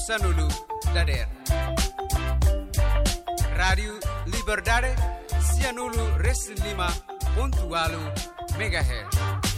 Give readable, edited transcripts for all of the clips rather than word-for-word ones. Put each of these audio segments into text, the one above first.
Sanulu Dader Radio Liberdade Sianulu Res5.8 MHz.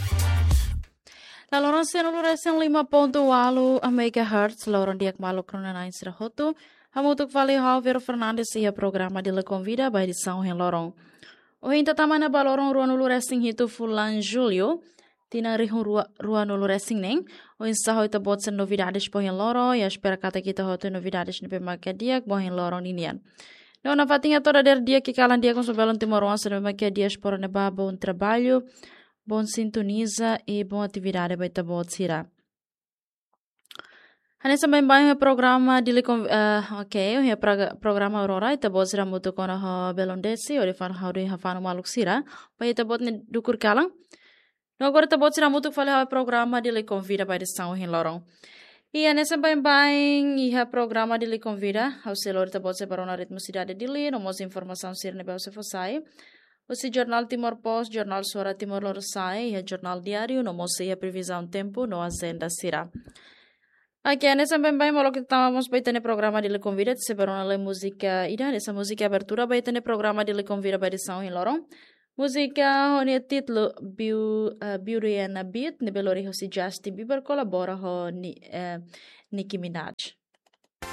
La lorong Sianulu Res5.8 MHz lorong diak maluk krona nain sirahotu hamutuk vale Javier Fernandes ia programa de la convida by de São Lorong. O hinta tamana balorong ruanulu Resing hitu Fulan Julio tina rihun ruanulu Resing neng o insa hoita botsen novidades bohin lorong ya espera kata kita hotu novidades nepe makadiak bohin lorong ninian. Não na fatinha toda der dia que calam dia com sobelon timoronça no que dias por neba bom trabalho, bom sintoniza e bom atividade vai tabot sira. Hani sampai banyak programa di programa Aurora ita bot sira mutu kona ha belon desi ori fan hauri hafano maluk sira, vai ita bot ne dukur kalang. No agora ita bot sira mutu fale ha programa di convida para São Lorong. E nessa bem iha programa de lhe convida ao celor da bolsa para uma ritmo cidade de lhe, nomos informação sir ne belsa fosai. O si jornal Timor Post, jornal Sora Timor Lorosai, e jornal diário, nomos iha previsão tempo no agenda sira. Aqui nessa bem molo que estamos para ter programa de lhe convida, se para uma música ida, nessa música abertura para ter programa de lhe convida para São Lorong. Música o título Beauty and a Beat, ne belori ho si Justin Bieber colabora ho Nicki Minaj.